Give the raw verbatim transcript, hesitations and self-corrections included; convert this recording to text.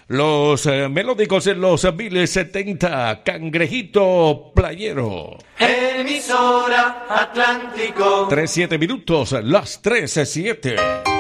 Los eh, melódicos en los mil setenta, Cangrejito Playero. Emisora Atlántico. Tres, siete minutos, las tres, siete.